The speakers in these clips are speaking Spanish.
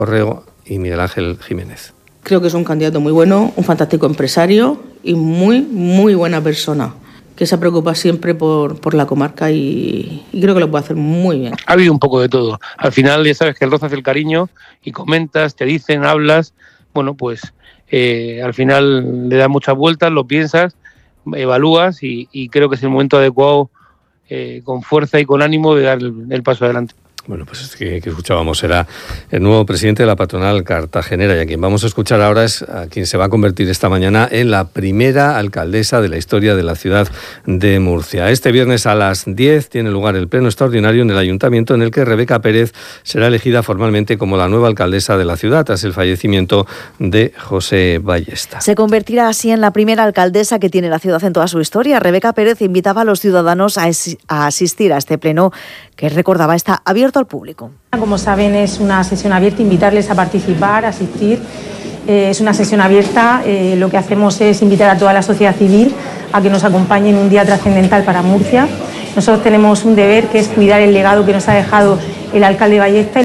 Orrego y Miguel Ángel Jiménez. Creo que es un candidato muy bueno, un fantástico empresario y muy, muy buena persona, que se preocupa siempre por la comarca y creo que lo puede hacer muy bien. Ha habido un poco de todo. Al final ya sabes que el roce hace el cariño y comentas, te dicen, hablas. Bueno, pues al final le das muchas vueltas, lo piensas, evalúas y creo que es el momento adecuado con fuerza y con ánimo de dar el paso adelante. Bueno, pues es que escuchábamos era el nuevo presidente de la patronal cartagenera, y a quien vamos a escuchar ahora es a quien se va a convertir esta mañana en la primera alcaldesa de la historia de la ciudad de Murcia. Este viernes a las 10 tiene lugar el pleno extraordinario en el ayuntamiento, en el que Rebeca Pérez será elegida formalmente como la nueva alcaldesa de la ciudad tras el fallecimiento de José Ballesta. Se convertirá así en la primera alcaldesa que tiene la ciudad en toda su historia. Rebeca Pérez invitaba a los ciudadanos a asistir a este pleno, que recordaba está abierto al público. Como saben, es una sesión abierta, invitarles a participar, a asistir. Es una sesión abierta, lo que hacemos es invitar a toda la sociedad civil a que nos acompañe en un día trascendental para Murcia. Nosotros tenemos un deber, que es cuidar el legado que nos ha dejado el alcalde Ballesta.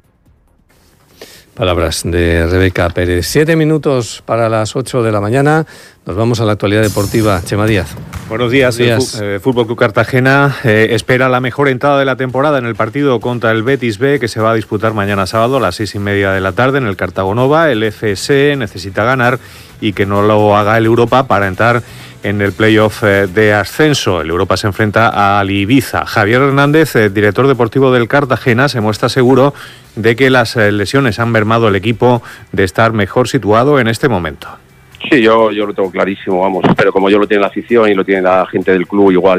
Palabras de Rebeca Pérez. 7 minutos para las 8 de la mañana. Nos vamos a la actualidad deportiva. Chema Díaz. Buenos días. El Fútbol Club Cartagena espera la mejor entrada de la temporada en el partido contra el Betis B, que se va a disputar mañana sábado a las 6:30 de la tarde en el Cartagonova. El FC necesita ganar y que no lo haga el Europa para entrar en el playoff de ascenso. El Europa se enfrenta al Ibiza. Javier Hernández, director deportivo del Cartagena, se muestra seguro de que las lesiones han mermado el equipo de estar mejor situado en este momento. Sí, yo lo tengo clarísimo, vamos, pero como yo lo tiene la afición y lo tiene la gente del club igual.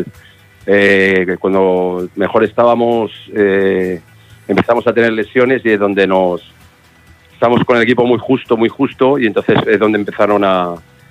Cuando mejor estábamos, empezamos a tener lesiones y es donde estamos con el equipo muy justo, y entonces es donde empezaron a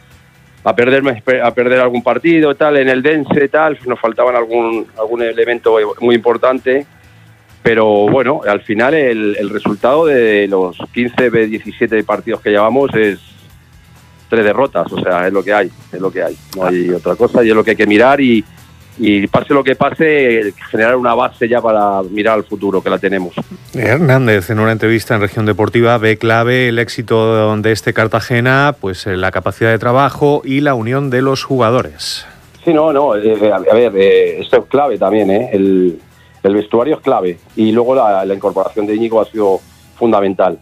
perder algún partido, tal, en el Dense, tal, nos faltaban algún elemento muy importante, pero bueno, al final el resultado de los 15, 17 partidos que llevamos es 3 derrotas, o sea, es lo que hay, no hay otra cosa, y es lo que hay que mirar y pase lo que pase, generar una base ya para mirar al futuro, que la tenemos. Hernández, en una entrevista en Región Deportiva, ve clave el éxito de este Cartagena, pues la capacidad de trabajo y la unión de los jugadores. Sí, esto es clave también, el vestuario es clave, y luego la incorporación de Íñigo ha sido fundamental,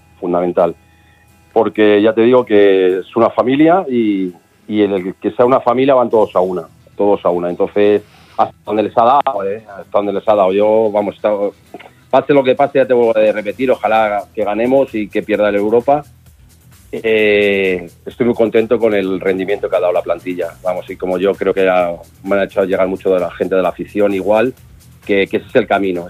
porque ya te digo que es una familia y el que sea una familia van todos a una, entonces hasta donde les ha dado, yo, vamos, pase lo que pase, ya te vuelvo a repetir, ojalá que ganemos y que pierda el Europa. Estoy muy contento con el rendimiento que ha dado la plantilla, vamos, y como yo creo que me han hecho llegar mucho de la gente de la afición igual, que ese es el camino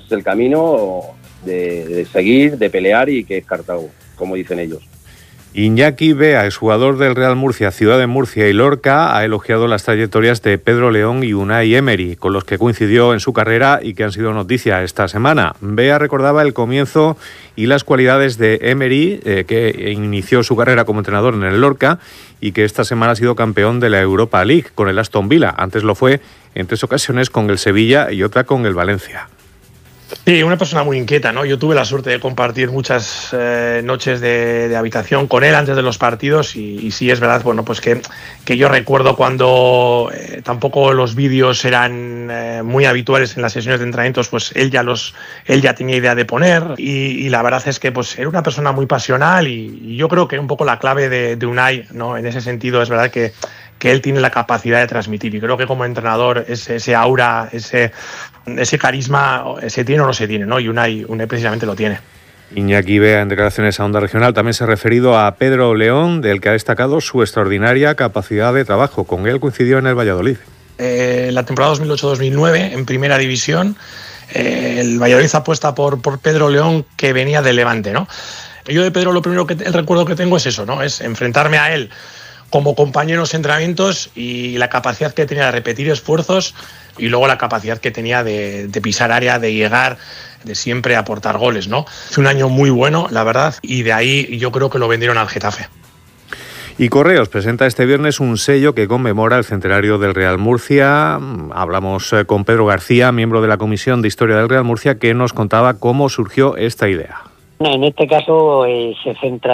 de seguir, de pelear y que es Cartago, como dicen ellos. Iñaki Bea, exjugador del Real Murcia, Ciudad de Murcia y Lorca, ha elogiado las trayectorias de Pedro León y Unai Emery, con los que coincidió en su carrera y que han sido noticia esta semana. Bea recordaba el comienzo y las cualidades de Emery, que inició su carrera como entrenador en el Lorca y que esta semana ha sido campeón de la Europa League con el Aston Villa. Antes lo fue en 3 ocasiones con el Sevilla y otra con el Valencia. Sí, una persona muy inquieta, ¿no? Yo tuve la suerte de compartir muchas noches de habitación con él antes de los partidos y sí es verdad, bueno, pues que yo recuerdo cuando tampoco los vídeos eran muy habituales en las sesiones de entrenamientos, pues él ya tenía idea de poner y la verdad es que pues era una persona muy pasional y yo creo que un poco la clave de Unai, ¿no? En ese sentido es verdad que él tiene la capacidad de transmitir y creo que como entrenador ese aura, ese carisma, se tiene o no se tiene, ¿no? Y Unai precisamente lo tiene. Iñaki Bea, en declaraciones a Onda Regional, también se ha referido a Pedro León, del que ha destacado su extraordinaria capacidad de trabajo. Con él coincidió en el Valladolid. La temporada 2008-2009, en Primera División, el Valladolid apuesta por Pedro León, que venía de Levante, ¿no? Yo de Pedro el recuerdo que tengo es eso, ¿no? Es enfrentarme a él como compañero en los entrenamientos y la capacidad que tenía de repetir esfuerzos y luego la capacidad que tenía de pisar área, de llegar, de siempre aportar goles, ¿no? Fue un año muy bueno, la verdad, y de ahí yo creo que lo vendieron al Getafe. Y Correos presenta este viernes un sello que conmemora el centenario del Real Murcia. Hablamos con Pedro García, miembro de la Comisión de Historia del Real Murcia, que nos contaba cómo surgió esta idea. En este caso se centra